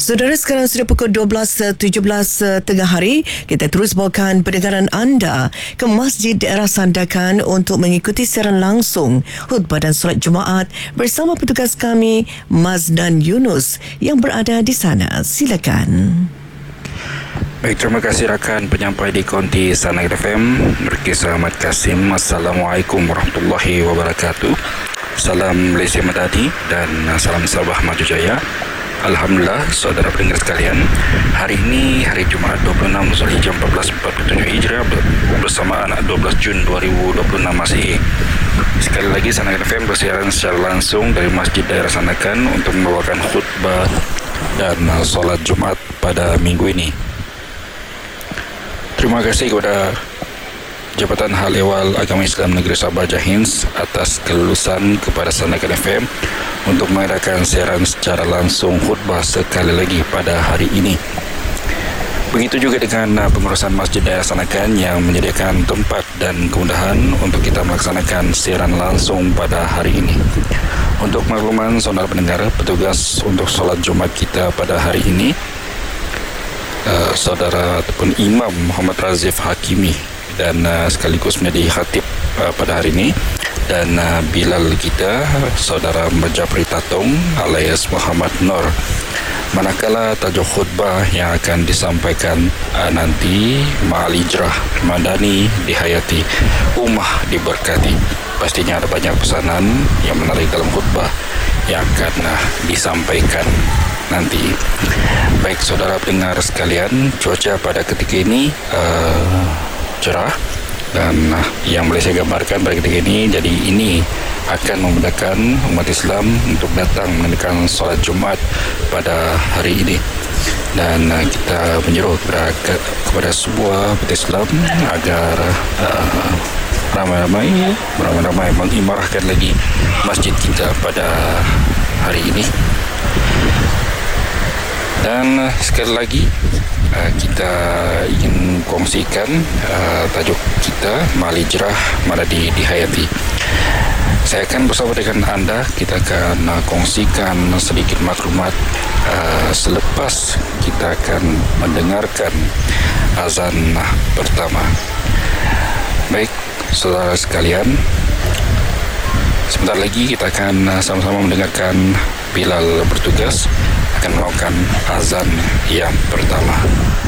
Saudara, sekarang sudah pukul 12.17 tengah hari. Kita terus bawakan pendengaran anda ke Masjid Daerah Sandakan untuk mengikuti siaran langsung khutbah dan solat Jumaat bersama petugas kami Maznan Yunus yang berada di sana. Silakan. Baik, terima kasih rakan penyampai di Konti Sandakan FM. Berkisah Ahmad Kasim. Assalamualaikum warahmatullahi wabarakatuh. Salam Malaysia Madani dan salam Sabah Maju Jaya. Alhamdulillah, saudara pendengar sekalian, hari ini hari Jumaat 26 Zulhijjah 1447 Hijrah bersamaan 12 Jun 2026 Masihi. Sekali lagi Sandakan FM bersiaran secara langsung dari Masjid Daerah Sandakan untuk membawakan khutbah dan solat Jumaat pada minggu ini. Terima kasih kepada Jabatan Hal Ehwal Agama Islam Negeri Sabah Jahins atas kelulusan kepada Sandakan FM untuk mengadakan siaran secara langsung khutbah sekali lagi pada hari ini. Begitu juga dengan pengurusan Masjid Daerah Sandakan yang menyediakan tempat dan kemudahan untuk kita melaksanakan siaran langsung pada hari ini. Untuk makluman saudara pendengar, petugas untuk solat Jumat kita pada hari ini, saudara ataupun Imam Muhammad Razif Hakimi dan sekaligus menjadi khatib pada hari ini, dan Bilal kita saudara Majapri Tatung alias Muhammad Nur. Manakala tajuk khutbah yang akan disampaikan nanti, Ma'al Hijrah Madani dihayati, ummah diberkati. Pastinya ada banyak pesanan yang menarik dalam khutbah yang akan disampaikan nanti. Baik saudara pendengar sekalian, cuaca pada ketika ini cerah, dan yang boleh saya gambarkan pada ketika ini, jadi ini akan memudahkan umat Islam untuk datang menunaikan solat Jumat pada hari ini. Dan kita menyeru kepada sebuah umat Islam agar ramai-ramai mengimarahkan lagi masjid kita pada hari ini. Dan sekali lagi kita ingin kongsikan tajuk kita, Ma'al Hijrah Madani dihayati. Saya akan bersama dengan anda, kita akan kongsikan sedikit maklumat selepas kita akan mendengarkan azan pertama. Baik saudara sekalian, sebentar lagi kita akan sama-sama mendengarkan Bilal bertugas akan melakukan azan yang pertama.